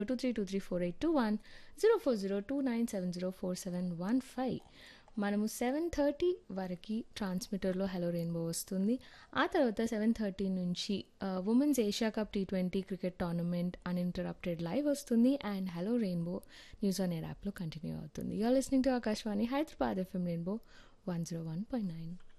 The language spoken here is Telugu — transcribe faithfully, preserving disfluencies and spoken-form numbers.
Two three two three four eight two one zero four zero two nine seven zero four seven one five. మనము సెవెన్ థర్టీ వరకు ట్రాన్స్మిటర్లో హలో రెయిన్బో వస్తుంది. ఆ తర్వాత సెవెన్ థర్టీ నుంచి women's Asia cup T twenty cricket tournament uninterrupted live వస్తుంది. And hello rainbow news on air యాప్లో కంటిన్యూ అవుతుంది. You're listening to Akashvani Hyderabad FM rainbow one zero one point nine.